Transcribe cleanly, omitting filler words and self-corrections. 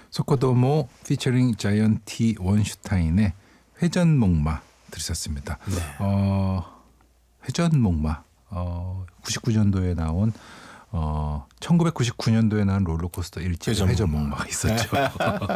소코도모 피처링 자이언티 원슈타인의 회전목마 들으셨습니다. 네. 회전목마 99년도에 나온 1999년도에 나온 롤러코스터 1집 회전목마가 있었죠.